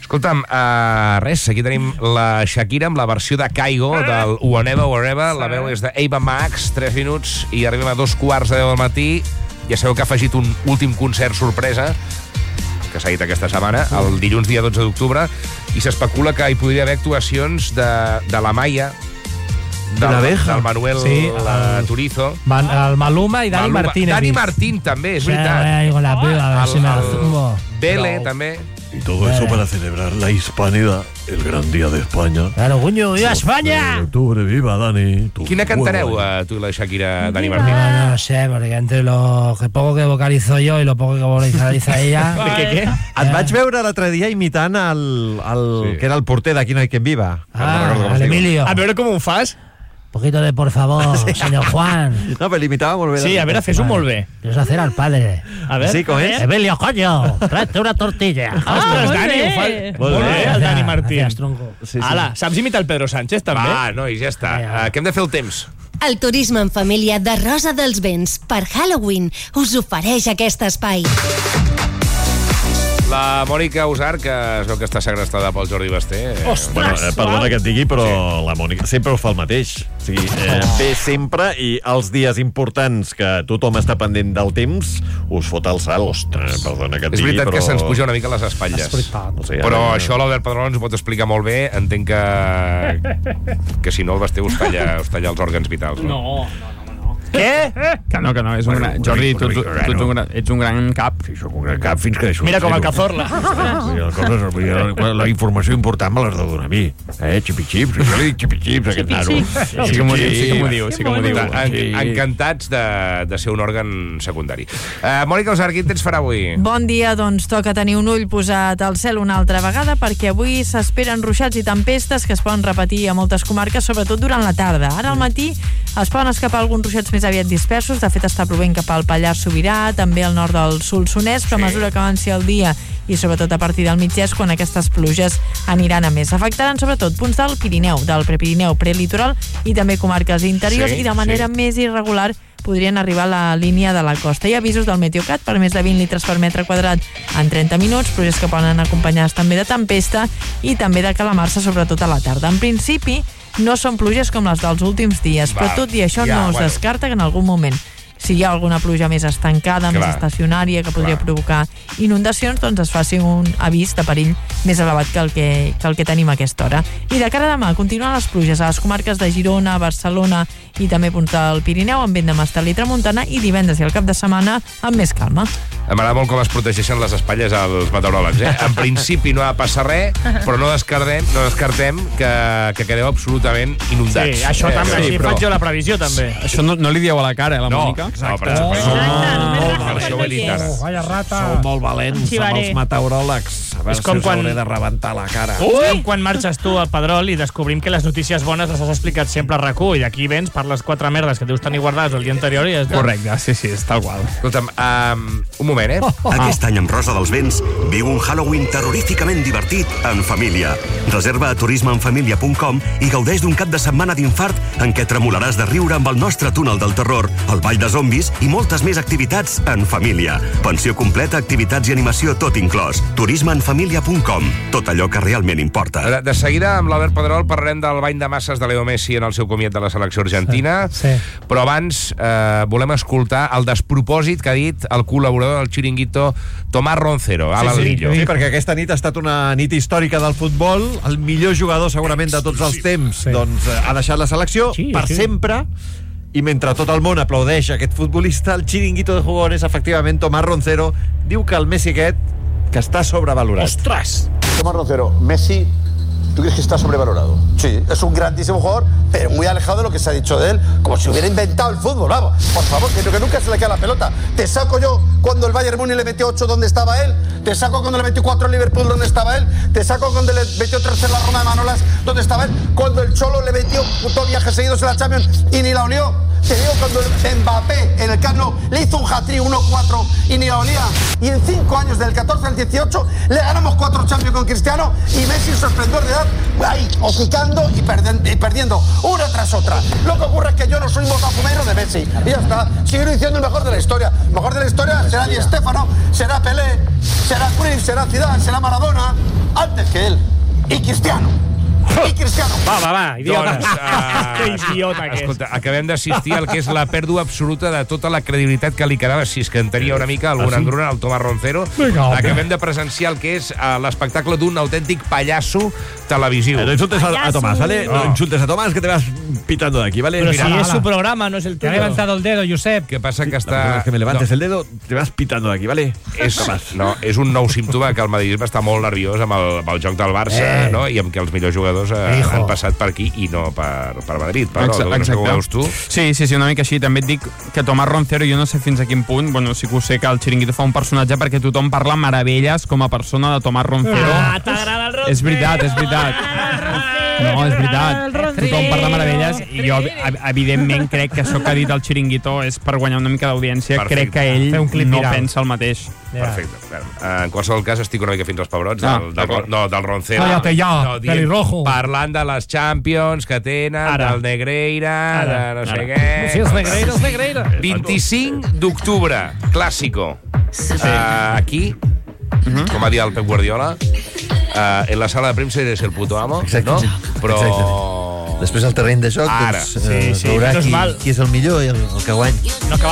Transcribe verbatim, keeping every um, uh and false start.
Escolta'm, uh, res, aquí tenim la Shakira amb la versió de Caigo del Whenever, Wherever. La veu és d'Ava Max, tres minuts, i arribem a dos quarts de deu del matí. Ja sabeu que ha afegit un últim concert sorpresa que s'ha dit aquesta setmana, el dilluns dia dotze d'octubre, i s'especula que hi podria haver actuacions de, de la Maia, del, del Manuel sí, el, Turizo, Man, el Maluma i Dani Maluma, Martín. Dani Martín també, és veritat. Sí, con la piba, a ver si me la zumbo. Bele també. Y todo eso para celebrar la hispanidad, el gran día de España. Claro, coño, ¡viva España! De octubre, viva, Dani. Quina cantareu, uh, tu i la Shakira, Dani Martín? No, no sé, porque entre lo que poco que vocalizo yo y lo poco que vocaliza ella... Què, què? Et vaig veure l'altre dia imitant el, el sí. que era el porter d'Aquí no hay quien viva. Ah, no el Emilio. A veure com ho fas. Un poquito de por favor, sí. Señor Juan. No, però l'imitava molt bé. Sí, a veure, fes-ho molt bé. Quiero hacer al padre. A ver. Sí, com és? Emilio, coño, tráete una tortilla. Ah, Ostres, Dani, ho fa molt bé, el Dani Martín. Sí, sí. Ala, saps imitar el Pedro Sánchez, també? Va, nois, ja està. Uh, que hem de fer el temps. El turisme en família de Rosa dels Vents per Halloween us ofereix aquest espai. La Mònica Usar, que es veu que està segrestada pel Jordi Basté. Ostres! Bueno, eh, perdona que et digui, però sí. La Mònica sempre ho fa el mateix. O sigui, eh, ve sempre i els dies importants que tothom està pendent del temps us fot el salt. Ostres, eh, perdona que et és digui, veritat però... que se'ns puja una mica a les espatlles. No sé, però ara... això l'Albert Pedrol ens ho pot explicar molt bé. Entenc que, que si no el Basté us talla, us talla els òrgans vitals. No, no, no. Què? Que no, que no, és un gran... Jordi, tu, tu, tu ets, un gran, ets un gran cap. Sí, soc un gran cap fins que deixo... Mira com el Cazorla. La informació important me l'has de donar a mi. Eh, xipi-xips, jo li dic xipi-xips, aquest nano. Sí que m'ho diu, sí que m'ho diu, sí que m'ho diu. Encantats de, de ser un òrgan secundari. Uh, Mònica Usar, quin temps farà avui? Bon dia, doncs toca tenir un ull posat al cel una altra vegada perquè avui s'esperen ruixats i tempestes que es poden repetir a moltes comarques, sobretot durant la tarda. Ara al matí es poden escapar alguns ruixats més aviat dispersos, de fet està plovent cap al Pallars Sobirà, també al nord del Solsonès, però a mesura que avanci el dia i sobretot a partir del migdia és quan aquestes pluges aniran a més. Afectaran sobretot punts del Pirineu, del Prepirineu, prelitoral i també comarques interiors sí, i de manera sí. més irregular podrien arribar a la línia de la costa. Hi ha avisos del Meteocat per més de vint litres per metre quadrat en trenta minuts, pluges que poden acompanyar també de tempesta i també de calamarsa, sobretot a la tarda. En principi, no són pluges com les dels últims dies, Va, però tot i això ja, no es bueno. descarta que en algun moment, si hi ha alguna pluja més estancada, Clar. més estacionària, que podria Clar. provocar inundacions, doncs es faci un avís de perill més elevat que el que, que el que tenim a aquesta hora. I de cara a demà, continuen les pluges a les comarques de Girona, Barcelona i també punts del Pirineu, amb vent de Mestral i Tramuntana, i divendres i el cap de setmana amb més calma. M'agrada molt com es protegeixen les espatlles als meteoròlegs, eh? En principi no ha de passar res, però no descartem, no descartem que, que quedeu absolutament inundats. Sí, això eh, també, sí, així però... faig jo la previsió, també. Sí. Això no, no li dieu a la cara, eh, la no, Mònica? Exacte. No, per això, oh, per això ho he dit ara. Oh, vaya rata. Sou molt valents amb els meteoròlegs. A veure és com si us quan... hauré de rebentar la cara. Uh! És com quan marxes tu al Pedrol i descobrim que les notícies bones les has explicat sempre a RAC u i d'aquí vens per les quatre merdes que deus tenir guardades el dia anterior i ja està. Correcte, sí, sí, és tal qual. Escolta'm, um, un moment, eh? Oh, oh. Aquest any amb Rosa dels Vents viu un Halloween terroríficament divertit en família. Reserva a turisme en família punt com i gaudeix d'un cap de setmana d'infart en què tremolaràs de riure amb el nostre túnel del terror, el ball de zombis i moltes més activitats en família. Pensió completa, activitats i animació tot inclòs. turisme en família punt com. Tot allò que realment importa. De, de seguida, amb l'Albert Pedrol, parlarem del bany de masses de Leo Messi en el seu comiat de la selecció argentina. Sí, sí. Però abans eh, volem escoltar el despropòsit que ha dit el col·laborador del Chiringuito, Tomás Roncero. Sí, sí, sí, perquè aquesta nit ha estat una nit històrica del futbol. El millor jugador, segurament, de tots els temps, sí. doncs eh, ha deixat la selecció sí, per sí. sempre. I mentre tot el món aplaudeix aquest futbolista, el Chiringuito de Jugones, efectivament, Tomás Roncero, diu que el Messi aquest, que està sobrevalorat. ¡Ostras! Tomás Roncero, Messi, ¿tú crees que está sobrevalorado? Sí, es un grandísimo jugador, pero muy alejado de lo que se ha dicho de él, como si hubiera inventado el fútbol, vamos. Por favor, que, que nunca se le queda la pelota. Te saco yo cuando el Bayern Múnich le metió ocho donde estaba él, te saco cuando le metió cuatro al Liverpool donde estaba él, te saco cuando le metió tres en la Roma de Manolas donde estaba él, cuando el Cholo le metió dos viajes seguidos en la Champions y ni la olió. Te digo cuando Mbappé en el Camp Nou le hizo un hat-trick uno cuatro y ni la olía. Y en cinco años, del catorce al dieciocho, le ganamos cuatro Champions con Cristiano y Messi en su esplendor de edad, ahí, hocicando y, perden- y perdiendo una tras otra. Lo que ocurre es que yo no soy botafumero de Messi. Y ya está. Sigo diciendo el mejor de la historia. El mejor de la historia será Di Stéfano, será Pelé, será Cruyff, será Zidane, serà Maradona, antes que él. I Cristiano. I Cristiano. Va, va, va, idiota. Doncs, uh, que idiota que és. Escolta, acabem d'assistir al que és la pèrdua absoluta de tota la credibilitat que li quedava, si és que en tenia una mica alguna engruna al Tomàs Roncero. Vinga, home. Acabem de presenciar el que és uh, l'espectacle d'un autèntic pallasso televisiu. Eh, no insultes a, a Tomás, ¿vale? No. No. insultes a Tomás, que te vas pitando de aquí, ¿vale? Pero Mira, si ala. es su programa, no es el Te ha tuyo. levantado el dedo, Josep. Què passa que La próxima està... vez que me levantes el dedo, te vas pitando de aquí, ¿vale? És, no, és un nou símptoma que el madridisme està molt nerviós amb el, amb el joc del Barça, Eh. no? I amb que els millors jugadors eh, Hijo. han passat per aquí i no per, per Madrid. Però Exa- no sé com ho veus tu. Sí, sí, sí, una mica així. També et dic que Tomàs Roncero, jo no sé fins a quin punt, bueno, sí que ho sé que el Chiringuito fa un personatge perquè tothom parla meravelles com a persona de Tomàs Roncero. Ah, t'agrada el Roncero. És veritat, és veritat. No, és veritat. Tothom parla meravelles i jo, ev- evidentment, crec que això que ha dit el Chiringuito és per guanyar una mica d'audiència. Perfecte. Crec que ell Fer un clip no viral. pensa el mateix. Perfecte. Bueno, en qualsevol cas, estic una mica fins als pebrots Ah, del, del, del, no, del Roncero. Cállate ya, no, dient- pelirrojo. Parlant de les Champions que tenen, Ara. del Negreira, Ara. de no sé Ara. què... Si és Negreira, és Negreira. vint-i-cinc d'octubre, clàssico. Sí. Uh, aquí, com va dir el Pep Guardiola, uh, en la sala de premsa eres el puto amo, Exacte, no? sí. Però... Exacte. Després al terreny de joc, Ara. doncs, eh, Sí, sí, veurà menys qui, mal. qui és el millor i el, el que guany. No acaba